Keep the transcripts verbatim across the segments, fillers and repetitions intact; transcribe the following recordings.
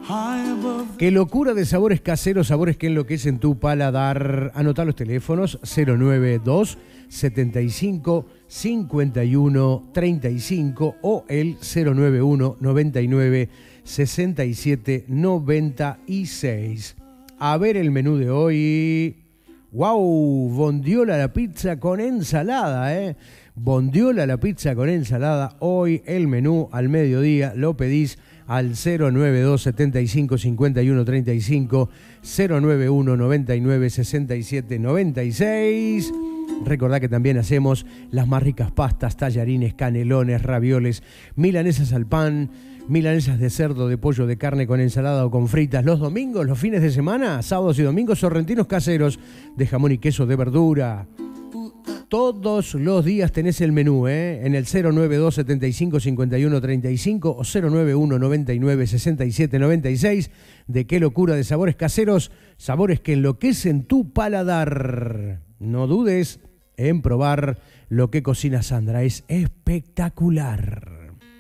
Qué locura de sabores caseros, sabores que enloquecen tu paladar. Anotá los teléfonos cero nueve dos, setenta y cinco, cincuenta y uno, treinta y cinco o el cero nueve uno, noventa y nueve, sesenta y siete, noventa y seis. A ver el menú de hoy. ¡Wow! Bondiola la pizza con ensalada, ¿eh? Bondiola la pizza con ensalada. Hoy el menú al mediodía lo pedís al cero nueve dos, setenta y cinco, cincuenta y uno, treinta y cinco, cero nueve uno, noventa y nueve, sesenta y siete, noventa y seis. Recordá que también hacemos las más ricas pastas, tallarines, canelones, ravioles, milanesas al pan, milanesas de cerdo, de pollo, de carne con ensalada o con fritas. Los domingos, los fines de semana, sábados y domingos, sorrentinos caseros de jamón y queso, de verdura. Todos los días tenés el menú, ¿eh? En el cero nueve dos, setenta y cinco, cincuenta y uno, treinta y cinco o cero nueve uno, noventa y nueve, sesenta y siete, noventa y seis. De Qué locura de sabores caseros, sabores que enloquecen tu paladar. No dudes en probar lo que cocina Sandra, es espectacular.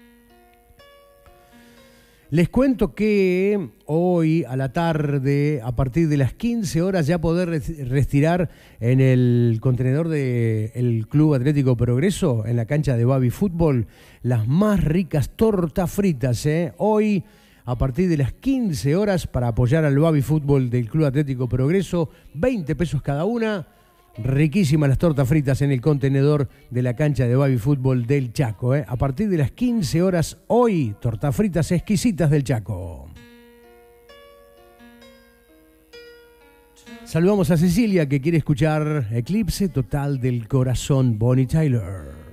Les cuento que hoy a la tarde, a partir de las quince horas, ya poder retirar en el contenedor del Club Atlético Progreso, en la cancha de Baby Fútbol, las más ricas tortas fritas, ¿eh? Hoy, a partir de las quince horas, para apoyar al Baby Fútbol del Club Atlético Progreso, veinte pesos cada una. Riquísimas las tortas fritas en el contenedor de la cancha de Baby Fútbol del Chaco, ¿eh? A partir de las quince horas hoy, tortas fritas exquisitas del Chaco. Saludamos a Cecilia, que quiere escuchar Eclipse Total del Corazón, Bonnie Tyler.